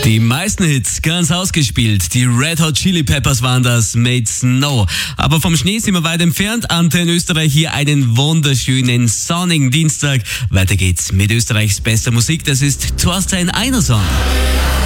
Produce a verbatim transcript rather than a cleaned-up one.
Die meisten Hits ganz ausgespielt. Die Red Hot Chili Peppers waren das, Made Snow. Aber vom Schnee sind wir weit entfernt. Antenne Österreich hier einen wunderschönen sonnigen Dienstag. Weiter geht's mit Österreichs bester Musik. Das ist Thorstein Einarsson.